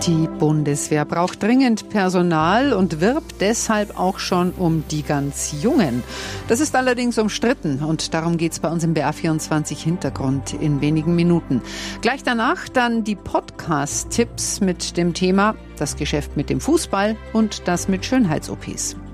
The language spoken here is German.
Die Bundeswehr braucht dringend Personal und wirbt deshalb auch schon um die ganz Jungen. Das ist allerdings umstritten und darum geht's bei uns im BR24 Hintergrund in wenigen Minuten. Gleich danach dann die Podcast-Tipps mit dem Thema das Geschäft mit dem Fußball und das mit Schönheits-OPs.